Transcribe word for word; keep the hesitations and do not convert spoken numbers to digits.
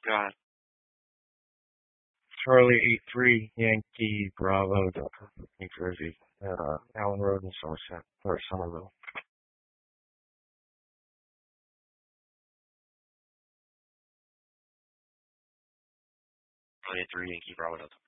ahead. Charlie eight three Yankee Bravo Delta, New Jersey, uh, Allen Road in Somerset, or Somerville. Charlie eight three Yankee Bravo Delta.